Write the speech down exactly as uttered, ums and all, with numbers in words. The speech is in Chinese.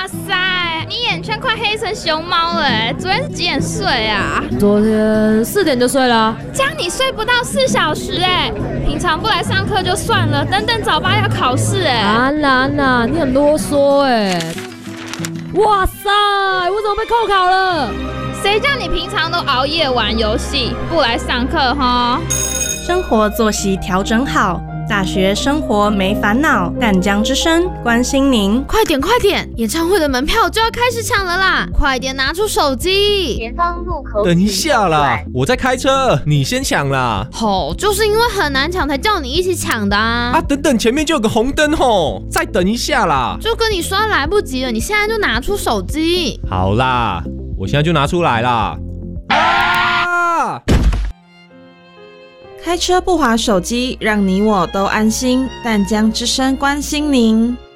哇塞，你眼圈快黑成熊猫了哎！昨天是几点睡啊？ 昨天四点就睡了。 这样你睡不到四小时哎！平常不来上课就算了，等等早八要考试哎！ 安啦安啦，你很啰嗦哎！哇塞，我怎么被扣考了？ 谁叫你平常都熬夜玩游戏，不来上课哈？ 生活作息调整好，大学生活没烦恼。淡江之声关心您， 快点快点，演唱会的门票就要开始抢了啦！快点拿出手机。 前方路口。 等一下啦，我在开车，你先抢啦。 吼，就是因为很难抢才叫你一起抢的啊！ 啊，等等，前面就有个红灯吼，再等一下啦。 就跟你说来不及了，你现在就拿出手机。 好啦，我现在就拿出来啦。啊！ 开车不滑手机，让你我都安心。淡江之声关心您。